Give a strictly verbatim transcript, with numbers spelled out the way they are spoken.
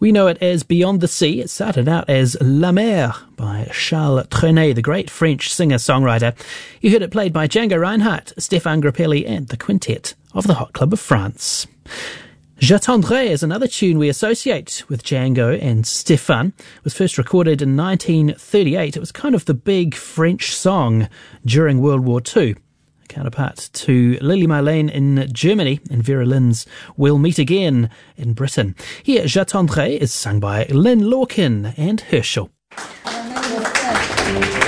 We know it as Beyond the Sea. It started out as La Mer by Charles Trenet, the great French singer-songwriter. You heard it played by Django Reinhardt, Stéphane Grappelli and the quintet of the Hot Club of France. J'attendrai is another tune we associate with Django and Stéphane. It was first recorded in nineteen thirty-eight. It was kind of the big French song during World War Two. Counterpart to Lily Marlene in Germany and Vera Lynn's We'll Meet Again in Britain. Here, J'attendrai is sung by Lynn Lorcan and Herschel.